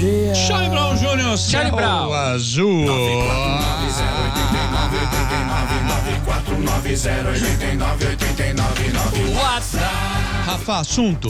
dia. Charlie Brown Jr., Charlie Brown. Azul. 949-089-89. WhatsApp. Rafa, assunto.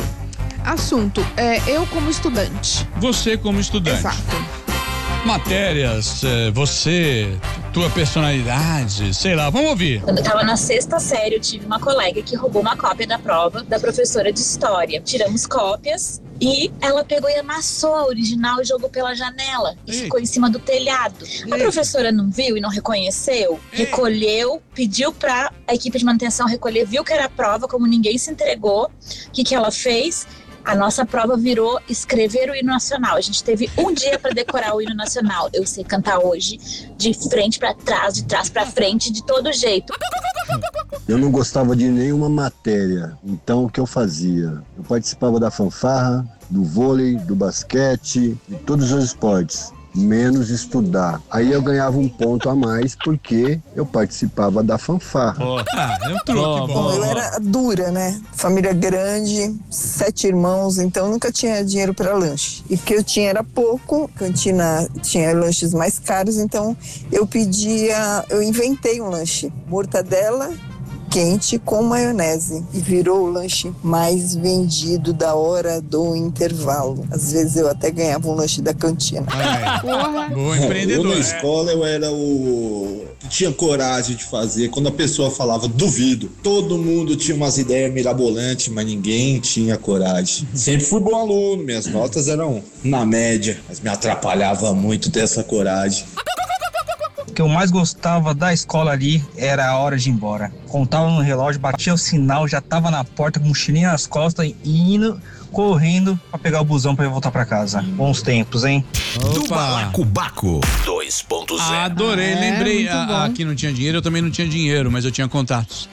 Eu como estudante. Você como estudante. Exato. Matérias, você, tua personalidade, sei lá, vamos ouvir. Quando eu tava na 6ª série, eu tive uma colega que roubou uma cópia da prova da professora de história. Tiramos cópias e ela pegou e amassou a original e jogou pela janela. E ficou em cima do telhado. A professora não viu e não reconheceu, recolheu, pediu pra a equipe de manutenção recolher, viu que era prova, como ninguém se entregou. O que ela fez? A nossa prova virou escrever o hino nacional. A gente teve um dia para decorar o hino nacional. Eu sei cantar hoje de frente para trás, de trás para frente, de todo jeito. Eu não gostava de nenhuma matéria, então o que eu fazia? Eu participava da fanfarra, do vôlei, do basquete, de todos os esportes, menos estudar. Aí eu ganhava um ponto a mais porque eu participava da fanfarra. É um truque bom. Eu era dura, né? Família grande, 7 irmãos, então nunca tinha dinheiro para lanche. E o que eu tinha era pouco, cantina tinha lanches mais caros, então eu inventei um lanche, mortadela quente com maionese, e virou o lanche mais vendido da hora do intervalo. Às vezes eu até ganhava um lanche da cantina. Boa, empreendedor. Eu na escola eu era o que tinha coragem de fazer. Quando a pessoa falava duvido, todo mundo tinha umas ideias mirabolantes, mas ninguém tinha coragem. Sempre fui bom aluno, minhas notas eram na média, mas me atrapalhava muito ter essa coragem. O que eu mais gostava da escola ali era a hora de ir embora. Contava no relógio, batia o sinal, já tava na porta com mochilinha nas costas e indo, correndo pra pegar o busão pra eu voltar pra casa. Bons tempos, hein? Do Balacobaco 2.0. Adorei, lembrei. Aqui não tinha dinheiro, eu também não tinha dinheiro, mas eu tinha contatos.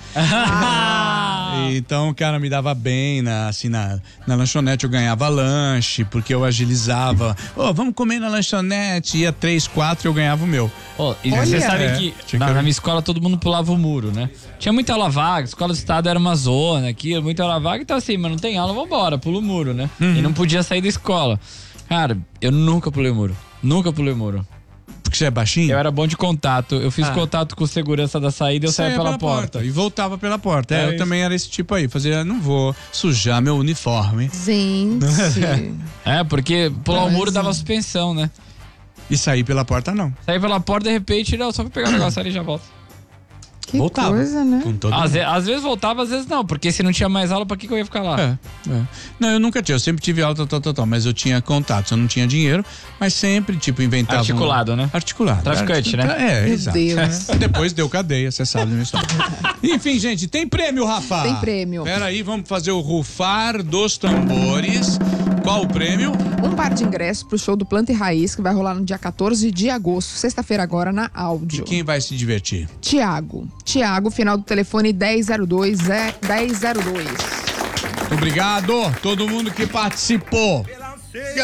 Então o cara me dava bem na lanchonete, eu ganhava lanche, porque eu agilizava. Vamos comer na lanchonete, ia 3, 4 eu ganhava o meu. E você sabe que na minha escola todo mundo pulava o muro, né? Tinha muita aula vaga, a escola do estado era uma zona aqui, muita aula vaga, então assim, mas não tem aula, vambora, pula o muro, né? E não podia sair da escola. Cara, eu nunca pulei o muro. Porque você é baixinho? Eu era bom de contato. Eu fiz contato com o segurança da saída e eu saía pela porta. E voltava pela porta. Eu também era esse tipo aí. Fazia, não vou sujar meu uniforme. Gente. Porque pular o muro dava suspensão, né? E sair pela porta, não. Sair pela porta, de repente, não, só pra pegar o negócio ali e já volta. Que voltava. coisa, né? Com todo Às vezes voltava, às vezes não. Porque se não tinha mais aula, pra que eu ia ficar lá? Não, eu nunca tinha. Eu sempre tive aula, mas eu tinha contatos. Eu não tinha dinheiro, mas sempre, inventava. Articulado, né? Articulado. Traficante, né? Exato. Deus. Depois deu cadeia, você sabe da minha história. Enfim, gente, tem prêmio, Rafa. Tem prêmio. Peraí, vamos fazer o rufar dos tambores. Qual o prêmio? Um par de ingressos pro show do Planta e Raiz, que vai rolar no dia 14 de agosto, sexta-feira agora, na Áudio. E quem vai se divertir? Tiago, final do telefone 1002, 1002. Obrigado, todo mundo que participou.